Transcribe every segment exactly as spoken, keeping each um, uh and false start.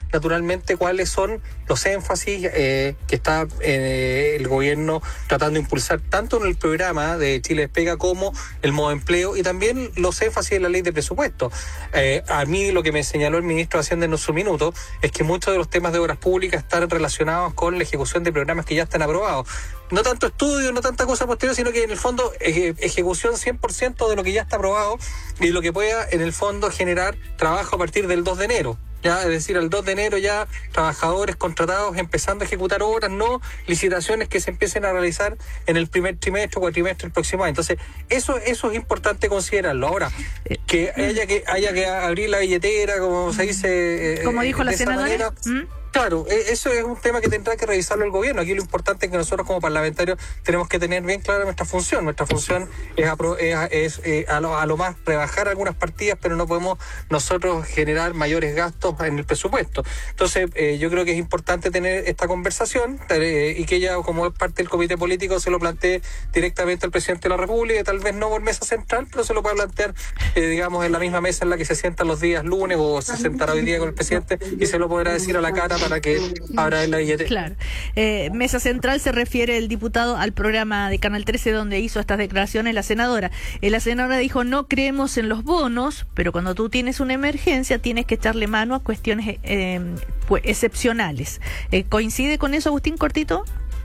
naturalmente cuáles son los énfasis eh, que está eh, el gobierno tratando de impulsar tanto en el programa de Chile Despega como el modo de empleo y también los énfasis de la ley de presupuesto. Eh, a mí lo que me señaló el ministro de Hacienda en su minuto es que muchos de los temas de obras públicas están relacionados con la ejecución de programas que ya están aprobados. No tanto estudio, no tanta cosa posterior, sino que en el fondo eh, ejecución cien por ciento de lo que ya está aprobado y lo que pueda en el fondo generar trabajo a partir del dos de enero. Ya, es decir, el dos de enero ya trabajadores contratados empezando a ejecutar obras, no licitaciones que se empiecen a realizar en el primer trimestre o cuatrimestre del próximo año. Entonces, eso eso es importante considerarlo. Ahora, que haya que haya que abrir la billetera, como se dice... Como dijo la senadora. Claro, eso es un tema que tendrá que revisarlo el gobierno. Aquí lo importante es que nosotros como parlamentarios tenemos que tener bien clara nuestra función. Nuestra función es, apro- es, es eh, a, lo, a lo más rebajar algunas partidas, pero no podemos nosotros generar mayores gastos en el presupuesto. Entonces, eh, yo creo que es importante tener esta conversación eh, y que ella, como es parte del comité político, se lo plantee directamente al presidente de la República, tal vez no por mesa central, pero se lo pueda plantear, eh, digamos, en la misma mesa en la que se sientan los días lunes o se sentará hoy día con el presidente y se lo podrá decir a la cara para que abra la billetera. Claro. Eh, mesa central se refiere el diputado al programa de Canal trece donde hizo estas declaraciones la senadora. Eh, la senadora dijo, no creemos en los bonos, pero cuando tú tienes una emergencia tienes que echarle mano a cuestiones eh, pues, excepcionales. Eh, ¿Coincide con eso, Agustín Cortito?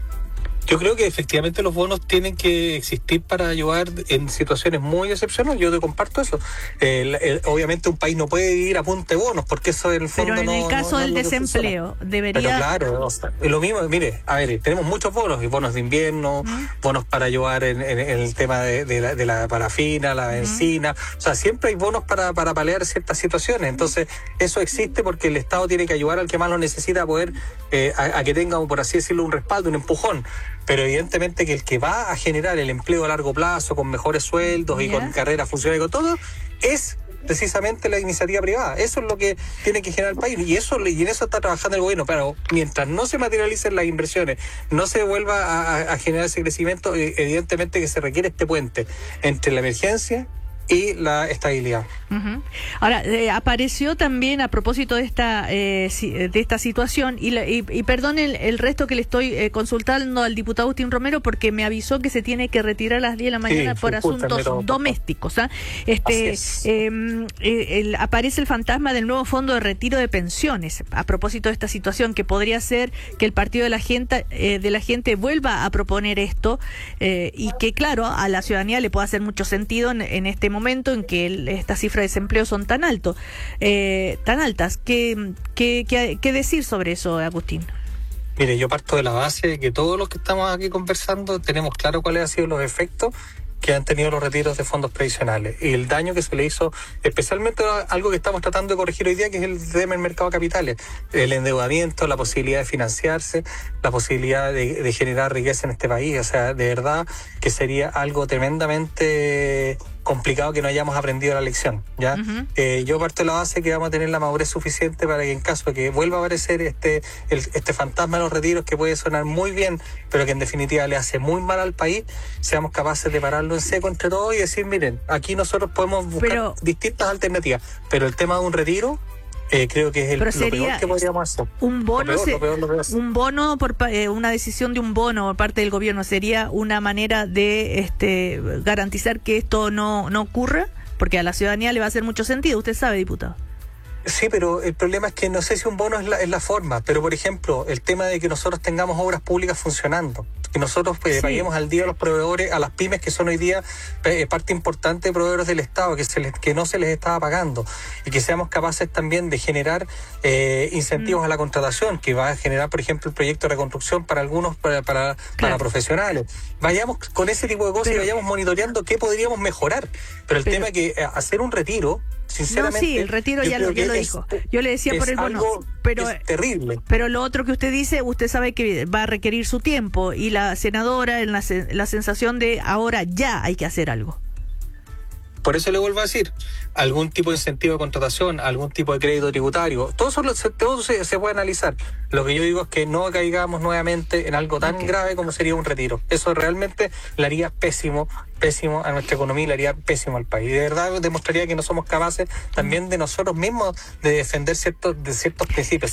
Yo creo que efectivamente los bonos tienen que existir para ayudar en situaciones muy excepcionales. Yo te comparto eso. El, el, obviamente un país no puede vivir a punta de bonos, porque eso en el fondo no... Pero en no, el caso no, del no desempleo, debería... Pero claro, o sea, es lo mismo, mire, a ver, tenemos muchos bonos, y bonos de invierno, uh-huh. bonos para ayudar en, en, en el tema de, de, la, de la parafina, la benzina, uh-huh. o sea, siempre hay bonos para, para paliar ciertas situaciones. Entonces, eso existe porque el Estado tiene que ayudar al que más lo necesita a poder, eh, a, a que tenga, por así decirlo, un respaldo, un empujón. Pero evidentemente que el que va a generar el empleo a largo plazo, con mejores sueldos yeah. y con carreras funcionales y con todo, es precisamente la iniciativa privada. Eso es lo que tiene que generar el país y eso y en eso está trabajando el gobierno. Pero mientras no se materialicen las inversiones, no se vuelva a, a generar ese crecimiento, evidentemente que se requiere este puente entre la emergencia y la estabilidad. Uh-huh. Ahora, eh, apareció también a propósito de esta eh, de esta situación, y, la, y, y perdón el, el resto que le estoy eh, consultando al diputado Agustín Romero, porque me avisó que se tiene que retirar a las diez de la mañana sí, por asuntos todo, domésticos. ¿Ah? Este, eh, eh, el, aparece el fantasma del nuevo fondo de retiro de pensiones, a propósito de esta situación, que podría ser que el partido de la gente, eh, de la gente vuelva a proponer esto, eh, y que, claro, a la ciudadanía le pueda hacer mucho sentido en, en este momento en que el, estas cifras de desempleo son tan alto, eh, tan altas. ¿Qué, qué, qué, ¿Qué decir sobre eso, Agustín? Mire, yo parto de la base de que todos los que estamos aquí conversando tenemos claro cuáles han sido los efectos que han tenido los retiros de fondos previsionales y el daño que se le hizo, especialmente algo que estamos tratando de corregir hoy día, que es el tema del mercado de capitales, el endeudamiento, la posibilidad de financiarse, la posibilidad de, de generar riqueza en este país. O sea, de verdad que sería algo tremendamente complicado que no hayamos aprendido la lección, ¿ya? Uh-huh. Eh, yo parto de la base que vamos a tener la madurez suficiente para que en caso de que vuelva a aparecer este el, este fantasma de los retiros, que puede sonar muy bien, pero que en definitiva le hace muy mal al país, seamos capaces de pararlo en seco entre todos y decir, miren, aquí nosotros podemos buscar pero, distintas alternativas, pero el tema de un retiro Eh, creo que es el, lo peor que podríamos hacer. Un bono, lo peor, se, lo peor, lo peor. un bono por eh, una decisión de un bono por parte del gobierno sería una manera de este garantizar que esto no no ocurra, porque a la ciudadanía le va a hacer mucho sentido, usted sabe, diputado. Sí, pero el problema es que no sé si un bono es la, es la forma, pero por ejemplo, el tema de que nosotros tengamos obras públicas funcionando, que nosotros pues, sí. paguemos al día a los proveedores, a las pymes que son hoy día eh, parte importante de proveedores del Estado, que se les, que no se les estaba pagando, y que seamos capaces también de generar eh, incentivos mm. a la contratación, que va a generar, por ejemplo, el proyecto de reconstrucción para algunos, para, para, claro. para profesionales. Vayamos con ese tipo de cosas pero, y vayamos monitoreando qué podríamos mejorar. Pero el pero, tema es que eh, hacer un retiro, sinceramente, no, sí, el retiro ya lo, ya lo dijo. Yo le decía por el bono, pero es terrible. Pero lo otro que usted dice, usted sabe que va a requerir su tiempo, y la senadora en la, la sensación de ahora ya hay que hacer algo. Por eso le vuelvo a decir, algún tipo de incentivo de contratación, algún tipo de crédito tributario, todo eso, todo se, se puede analizar. Lo que yo digo es que no caigamos nuevamente en algo tan okay. grave como sería un retiro. Eso realmente le haría pésimo, pésimo a nuestra economía y le haría pésimo al país. Y de verdad demostraría que no somos capaces también de nosotros mismos de defender ciertos, de ciertos principios.